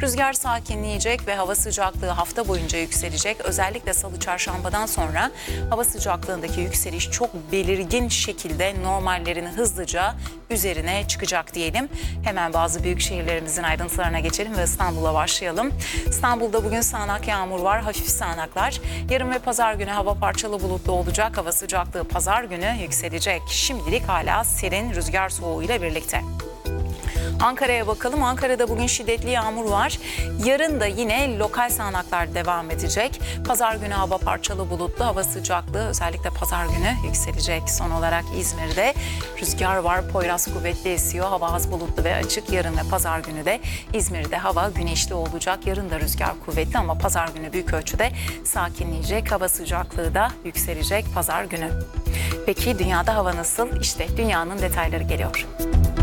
Rüzgar sakinleyecek ve hava sıcaklığı hafta boyunca yükselecek. Özellikle Salı, Çarşamba'dan sonra hava sıcaklığındaki yükseliş çok belirgin şekilde normallerini hızlıca üzerine çıkacak diyelim. Hemen bazı büyük şehirlerimizin ayrıntılarına geçelim ve İstanbul'a başlayalım. İstanbul'da bugün sağanak yağmur var, hafif sağanaklar. Yarın ve pazar günü hava parçalı bulutlu olacak. Hava sıcaklığı pazar günü yükselecek. Şimdilik hala serin rüzgar soğuğuyla birlikte. Ankara'ya bakalım. Ankara'da bugün şiddetli yağmur var. Yarın da yine lokal sağanaklar devam edecek. Pazar günü hava parçalı bulutlu. Hava sıcaklığı özellikle pazar günü yükselecek. Son olarak İzmir'de rüzgar var. Poyraz kuvvetli esiyor. Hava az bulutlu ve açık. Yarın ve pazar günü de İzmir'de hava güneşli olacak. Yarın da rüzgar kuvvetli ama pazar günü büyük ölçüde sakinleyecek. Hava sıcaklığı da yükselecek pazar günü. Peki dünyada hava nasıl? İşte dünyanın detayları geliyor.